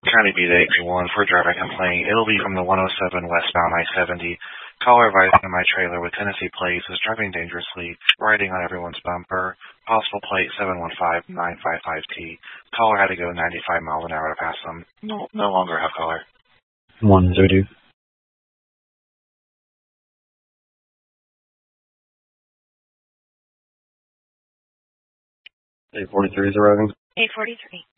County B to 821 for a driver complaint. It'll be from the 107 westbound I-70. Caller advising on my trailer with Tennessee plates is driving dangerously, riding on everyone's bumper. Possible plate 715955T. Caller had to go 95 miles an hour to pass them. No longer have caller. 102. 843 is arriving. 843.